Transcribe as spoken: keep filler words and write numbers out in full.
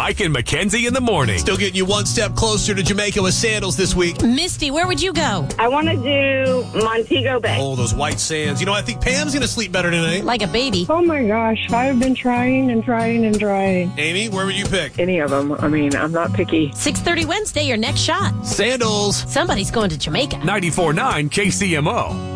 Mike and Mackenzie in the morning. Still getting you one step closer to Jamaica with sandals this week. Misty, where would you go? I want to do Montego Bay. Oh, those white sands. You know, I think Pam's going to sleep better tonight. Like a baby. Oh, my gosh. I've been trying and trying and trying. Amy, where would you pick? Any of them. I mean, I'm not picky. six thirty Wednesday, your next shot. Sandals. Somebody's going to Jamaica. ninety-four point nine K C M O.